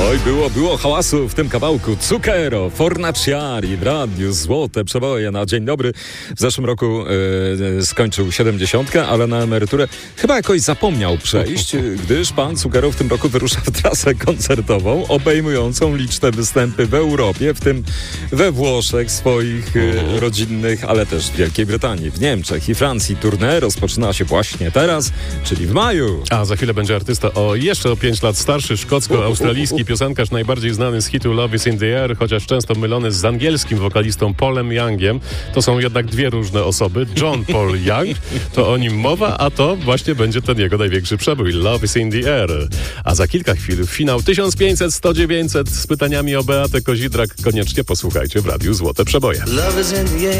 Oj, było hałasu w tym kawałku. Zucchero, Fornaciari w radiu Złote Przeboje na dzień dobry. W zeszłym roku skończył 70, ale na emeryturę chyba jakoś zapomniał przejść, gdyż pan Zucchero w tym roku wyrusza w trasę koncertową obejmującą liczne występy w Europie, w tym we Włoszech swoich rodzinnych, ale też w Wielkiej Brytanii, w Niemczech i Francji. Tournée rozpoczyna się właśnie teraz, czyli w maju. A za chwilę będzie artysta jeszcze o 5 lat starszy, szkocko-australijski piosenkarz, najbardziej znany z hitu Love is in the air, chociaż często mylony z angielskim wokalistą Paulem Youngiem. To są jednak dwie różne osoby. John Paul Young, to o nim mowa, a to właśnie będzie ten jego największy przebój, Love is in the air. A za kilka chwil finał 1500-100-900 z pytaniami o Beatę Kozidrak. Koniecznie posłuchajcie w radiu Złote Przeboje.